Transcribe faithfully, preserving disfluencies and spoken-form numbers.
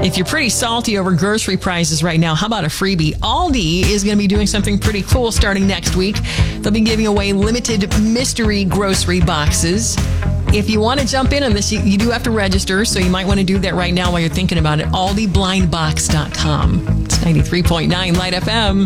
If you're pretty salty over grocery prices right now, how about a freebie? Aldi is going to be doing something pretty cool starting next week. They'll be giving away limited mystery grocery boxes. If you want to jump in on this, you, you do have to register, so you might want to do that right now while you're thinking about it. Aldi blind box dot com. It's ninety-three point nine Light F M.